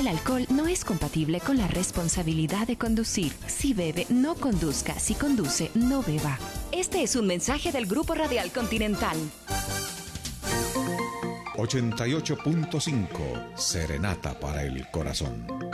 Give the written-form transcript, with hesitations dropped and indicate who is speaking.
Speaker 1: El alcohol no es compatible con la responsabilidad de conducir. Si bebe, no conduzca. Si conduce, no beba. Este es un mensaje del Grupo Radial Continental.
Speaker 2: 88.5 Serenata para el Corazón.